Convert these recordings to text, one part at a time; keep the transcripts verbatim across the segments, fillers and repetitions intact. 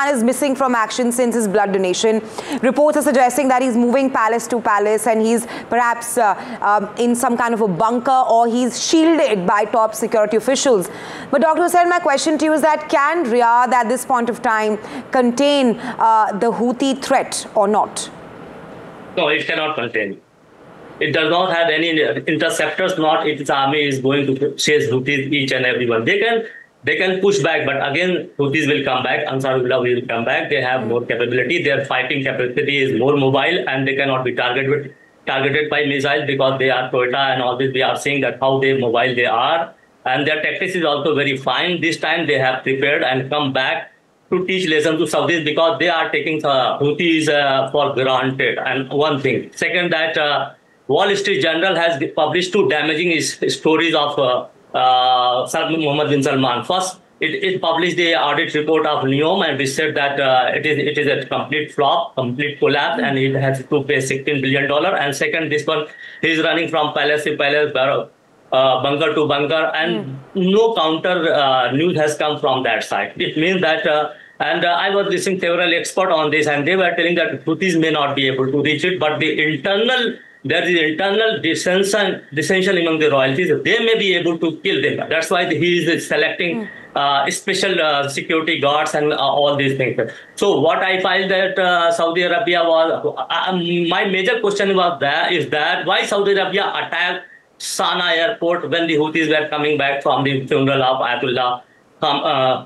Pakistan is missing from action since his blood donation. Reports are suggesting that he's moving palace to palace and he's perhaps uh, um, in some kind of a bunker, or he's shielded by top security officials. But Doctor Hussain, my question to you is that can Riyadh at this point of time contain uh, the Houthi threat or not? No, it cannot contain. It does not have any interceptors, not its army is going to chase Houthis each and every one. They can they can push back, but again, Houthis will come back, Ansarullah will come back. They have more capability. Their fighting capacity is more mobile, and they cannot be targeted targeted by missiles because they are Toyota and all this. We are seeing that how they mobile they are. And their tactics is also very fine. This time they have prepared and come back to teach lesson to Saudis because they are taking uh, Houthis uh, for granted. And one thing. Second, that uh, Wall Street Journal has published two damaging stories of uh, uh, Mohammed bin Salman. First, it, it published the audit report of NEOM, and we said that uh, it is it is a complete flop, complete collapse, and it has to pay sixteen billion dollars. And second, this one, he is running from palace to palace, uh, bunker to bunker, and mm. no counter uh, news has come from that side. It means that, uh, and uh, I was listening to several experts on this, and they were telling that Houthis may not be able to reach it, but the internal there is internal dissension, dissension among the royalties. They may be able to kill them. That's why he is selecting uh, special uh, security guards and uh, all these things. So what I find that uh, Saudi Arabia was, uh, my major question was that is that why Saudi Arabia attacked Sana'a airport when the Houthis were coming back from the funeral of Ayatollah, um, uh,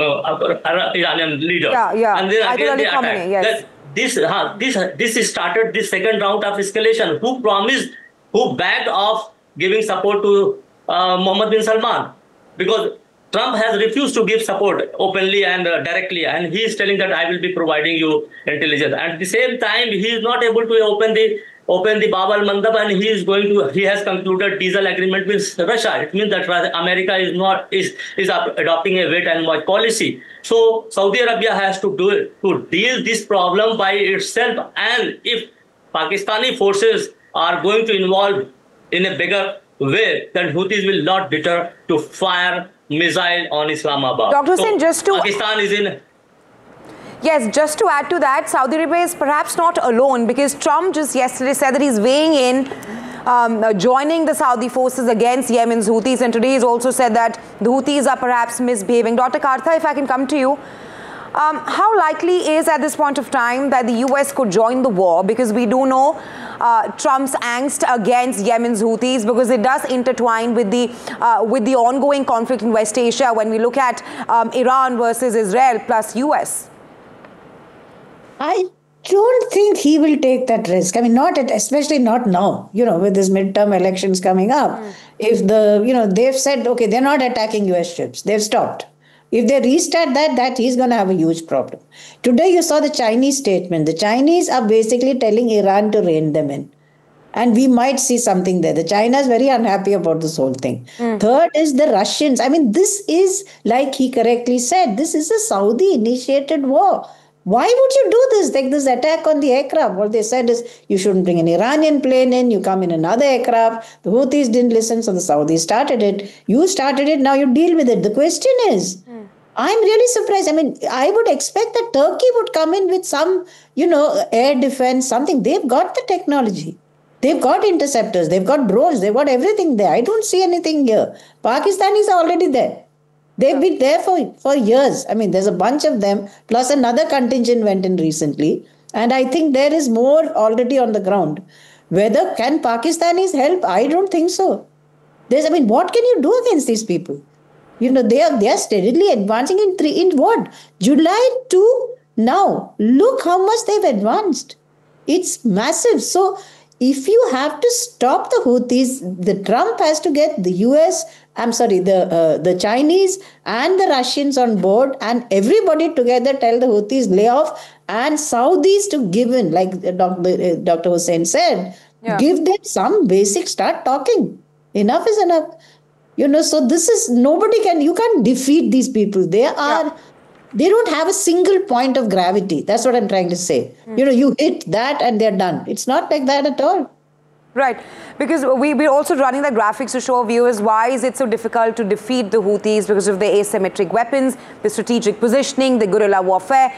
uh, Iranian leader. Yeah, yeah. And then again they attacked. attacked. Yes. That, This, uh, this, this started this second round of escalation. Who promised, who backed off giving support to uh, Mohammed bin Salman? Because Trump has refused to give support openly and uh, directly, and he is telling that I will be providing you intelligence. And at the same time, he is not able to open the open the Bab al-Mandab, and he is going to he has concluded diesel agreement with Russia. It means that America is not is is adopting a wait and watch policy. So Saudi Arabia has to do it to deal this problem by itself. And if Pakistani forces are going to involve in a bigger way, then Houthis will not deter to fire missile on Islamabad. Doctor So Singh, just to Pakistan is in. Yes, just to add to that, Saudi Arabia is perhaps not alone, because Trump just yesterday said that he's weighing in, um, uh, joining the Saudi forces against Yemen's Houthis, and today he's also said that the Houthis are perhaps misbehaving. Doctor Kartha, if I can come to you, um, how likely is at this point of time that the U S could join the war? Because we do know uh, Trump's angst against Yemen's Houthis, because it does intertwine with the uh, with the ongoing conflict in West Asia when we look at um, Iran versus Israel plus U S. I don't think he will take that risk. I mean, not at, especially not now, you know, with these midterm elections coming up. Mm. If the, you know, they've said, okay, they're not attacking U S ships. They've stopped. If they restart that, that he's going to have a huge problem. Today, you saw the Chinese statement. The Chinese are basically telling Iran to rein them in. And we might see something there. The China is very unhappy about this whole thing. Mm. Third is the Russians. I mean, this is, like he correctly said, this is a Saudi-initiated war. Why would you do this? Like this attack on the aircraft. What they said is, you shouldn't bring an Iranian plane in. You come in another aircraft. The Houthis didn't listen, so the Saudis started it. You started it, now you deal with it. The question is, mm. I'm really surprised. I mean, I would expect that Turkey would come in with some, you know, air defense, something. They've got the technology. They've got interceptors. They've got drones. They've got everything there. I don't see anything here. Pakistanis are already there. They've been there for, for years. I mean, there's a bunch of them, plus another contingent went in recently. And I think there is more already on the ground. Whether can Pakistanis help? I don't think so. There's, I mean, what can you do against these people? You know, they are, they are steadily advancing in three, in what? July to now. Look how much they've advanced. It's massive. So if you have to stop the Houthis, the Trump has to get the U S, I'm sorry, the uh, the Chinese and the Russians on board, and everybody together tell the Houthis lay off, and Saudis to give in, like Doctor Doctor Hussain said, yeah. give them some basic, start talking. Enough is enough. You know, so this is, nobody can, you can't defeat these people. They are, yeah. they don't have a single point of gravity. That's what I'm trying to say. Mm. You know, you hit that and they're done. It's not like that at all. Right, because we, we're also running the graphics to show viewers why is it so difficult to defeat the Houthis, because of the asymmetric weapons, the strategic positioning, the guerrilla warfare.